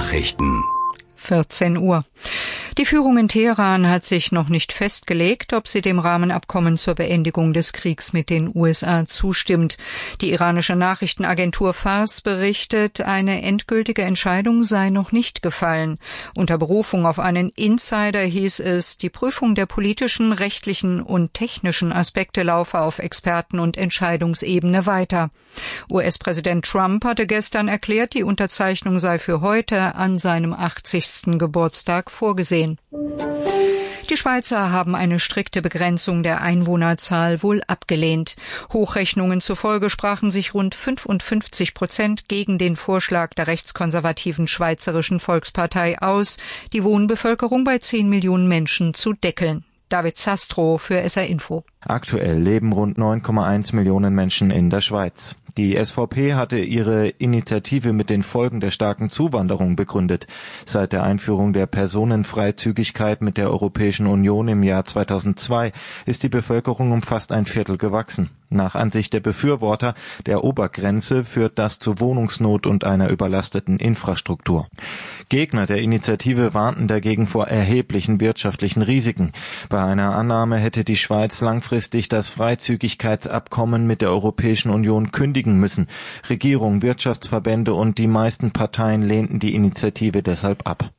Nachrichten. 14 Uhr. Die Führung in Teheran hat sich noch nicht festgelegt, ob sie dem Rahmenabkommen zur Beendigung des Kriegs mit den USA zustimmt. Die iranische Nachrichtenagentur Fars berichtet, eine endgültige Entscheidung sei noch nicht gefallen. Unter Berufung auf einen Insider hieß es, die Prüfung der politischen, rechtlichen und technischen Aspekte laufe auf Experten- und Entscheidungsebene weiter. US-Präsident Trump hatte gestern erklärt, die Unterzeichnung sei für heute an seinem 80. Geburtstag vorgesehen. Die Schweizer haben eine strikte Begrenzung der Einwohnerzahl wohl abgelehnt. Hochrechnungen zufolge sprachen sich rund 55% gegen den Vorschlag der rechtskonservativen Schweizerischen Volkspartei aus, die Wohnbevölkerung bei 10 Millionen Menschen zu deckeln. David Sastro für SR Info. Aktuell leben rund 9,1 Millionen Menschen in der Schweiz. Die SVP hatte ihre Initiative mit den Folgen der starken Zuwanderung begründet. Seit der Einführung der Personenfreizügigkeit mit der Europäischen Union im Jahr 2002 ist die Bevölkerung um fast ein Viertel gewachsen. Nach Ansicht der Befürworter der Obergrenze führt das zu Wohnungsnot und einer überlasteten Infrastruktur. Gegner der Initiative warnten dagegen vor erheblichen wirtschaftlichen Risiken. Bei einer Annahme hätte die Schweiz langfristig das Freizügigkeitsabkommen mit der Europäischen Union kündigen müssen. Regierung, Wirtschaftsverbände und die meisten Parteien lehnten die Initiative deshalb ab.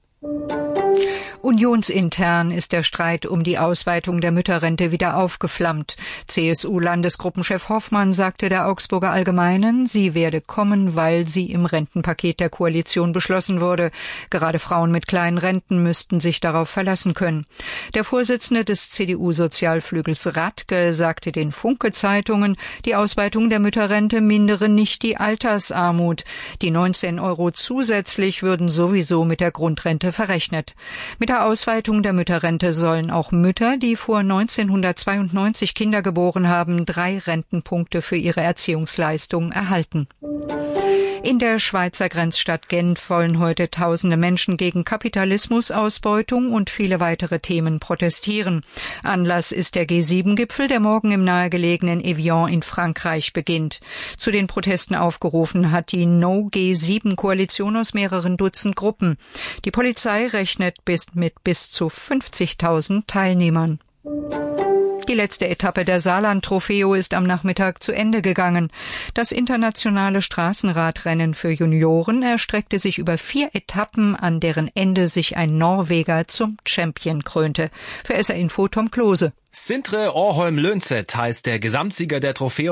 Unionsintern ist der Streit um die Ausweitung der Mütterrente wieder aufgeflammt. CSU-Landesgruppenchef Hoffmann sagte der Augsburger Allgemeinen, sie werde kommen, weil sie im Rentenpaket der Koalition beschlossen wurde. Gerade Frauen mit kleinen Renten müssten sich darauf verlassen können. Der Vorsitzende des CDU-Sozialflügels Radke sagte den Funke-Zeitungen, die Ausweitung der Mütterrente mindere nicht die Altersarmut. Die 19 € zusätzlich würden sowieso mit der Grundrente verrechnet. Mit der Ausweitung der Mütterrente sollen auch Mütter, die vor 1992 Kinder geboren haben, 3 Rentenpunkte für ihre Erziehungsleistung erhalten. In der Schweizer Grenzstadt Genf wollen heute tausende Menschen gegen Kapitalismusausbeutung und viele weitere Themen protestieren. Anlass ist der G7-Gipfel, der morgen im nahegelegenen Evian in Frankreich beginnt. Zu den Protesten aufgerufen hat die No-G7-Koalition aus mehreren Dutzend Gruppen. Die Polizei rechnet mit bis zu 50.000 Teilnehmern. Die letzte Etappe der Saarland-Trofeo ist am Nachmittag zu Ende gegangen. Das internationale Straßenradrennen für Junioren erstreckte sich über 4 Etappen, an deren Ende sich ein Norweger zum Champion krönte. Für SR Info Tom Klose. Sindre Årholm-Lønseth heißt der Gesamtsieger der Trofeo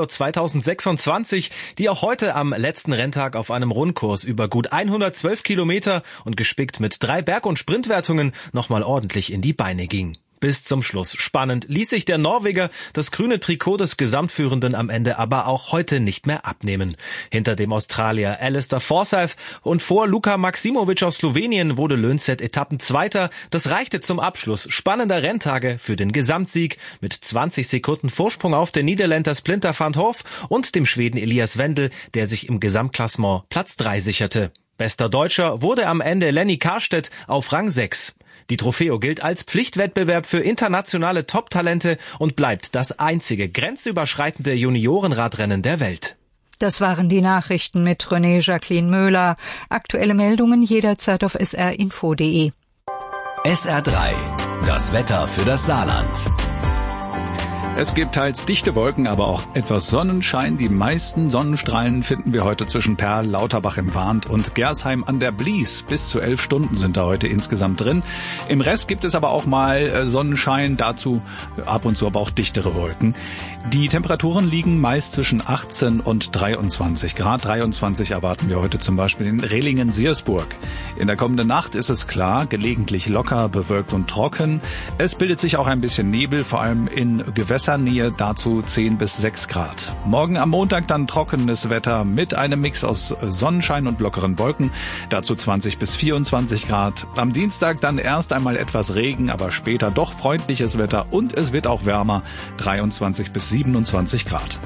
2026, die auch heute am letzten Renntag auf einem Rundkurs über gut 112 Kilometer und gespickt mit 3 Berg- und Sprintwertungen nochmal ordentlich in die Beine ging. Bis zum Schluss spannend ließ sich der Norweger das grüne Trikot des Gesamtführenden am Ende aber auch heute nicht mehr abnehmen. Hinter dem Australier Alistair Forsyth und vor Luka Maksimovic aus Slowenien wurde Lønseth Etappenzweiter. Das reichte zum Abschluss spannender Renntage für den Gesamtsieg mit 20 Sekunden Vorsprung auf den Niederländer Splinter van 't Hoof und dem Schweden Elias Wendel, der sich im Gesamtklassement Platz 3 sicherte. Bester Deutscher wurde am Ende Lenny Karstedt auf Rang 6. Die Trofeo gilt als Pflichtwettbewerb für internationale Top-Talente und bleibt das einzige grenzüberschreitende Juniorenradrennen der Welt. Das waren die Nachrichten mit René Jacqueline Möhler. Aktuelle Meldungen jederzeit auf srinfo.de. SR3, das Wetter für das Saarland. Es gibt teils dichte Wolken, aber auch etwas Sonnenschein. Die meisten Sonnenstrahlen finden wir heute zwischen Perl, Lauterbach im Warnt und Gersheim an der Blies. Bis zu 11 Stunden sind da heute insgesamt drin. Im Rest gibt es aber auch mal Sonnenschein, dazu ab und zu aber auch dichtere Wolken. Die Temperaturen liegen meist zwischen 18 und 23 Grad. 23 erwarten wir heute zum Beispiel in Rehlingen-Siersburg. In der kommenden Nacht ist es klar, gelegentlich locker, bewölkt und trocken. Es bildet sich auch ein bisschen Nebel, vor allem in Gewässernähe, dazu 10 bis 6 Grad. Morgen am Montag dann trockenes Wetter mit einem Mix aus Sonnenschein und lockeren Wolken, dazu 20 bis 24 Grad. Am Dienstag dann erst einmal etwas Regen, aber später doch freundliches Wetter und es wird auch wärmer, 23 bis 27 Grad.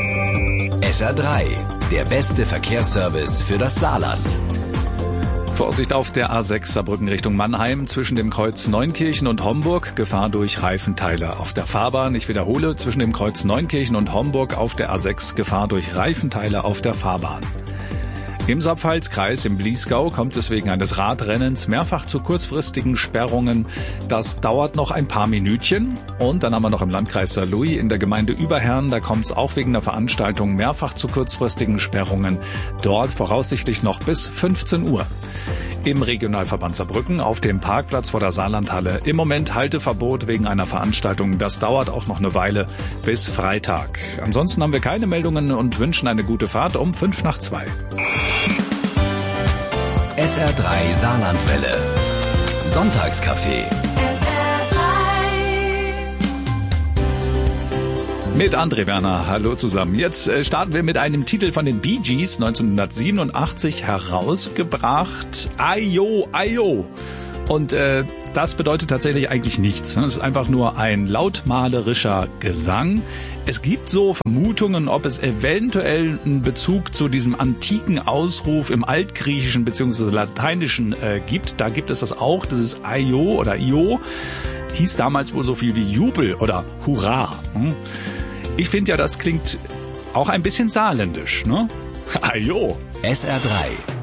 SR3, der beste Verkehrsservice für das Saarland. Vorsicht auf der A6 Saarbrücken Richtung Mannheim zwischen dem Kreuz Neunkirchen und Homburg. Gefahr durch Reifenteile auf der Fahrbahn. Ich wiederhole, zwischen dem Kreuz Neunkirchen und Homburg auf der A6 Gefahr durch Reifenteile auf der Fahrbahn. Im Saarpfalz-Kreis im Bliesgau kommt es wegen eines Radrennens mehrfach zu kurzfristigen Sperrungen. Das dauert noch ein paar Minütchen. Und dann haben wir noch im Landkreis Saarlouis in der Gemeinde Überherrn, da kommt es auch wegen der Veranstaltung mehrfach zu kurzfristigen Sperrungen. Dort voraussichtlich noch bis 15 Uhr. Im Regionalverband Saarbrücken auf dem Parkplatz vor der Saarlandhalle im Moment Halteverbot wegen einer Veranstaltung. Das dauert auch noch eine Weile bis Freitag. Ansonsten haben wir keine Meldungen und wünschen eine gute Fahrt um 2:05. SR3 Saarlandwelle. Sonntagscafé. Mit André Werner, hallo zusammen. Jetzt starten wir mit einem Titel von den Bee Gees, 1987 herausgebracht. Ayo, Ayo. Und das bedeutet tatsächlich eigentlich nichts. Es ist einfach nur ein lautmalerischer Gesang. Es gibt so Vermutungen, ob es eventuell einen Bezug zu diesem antiken Ausruf im Altgriechischen bzw. Lateinischen gibt. Da gibt es das auch. Das ist Ayo oder Io. Hieß damals wohl so viel wie Jubel oder Hurra. Ich finde ja, das klingt auch ein bisschen saarländisch, ne? Ayo. SR3.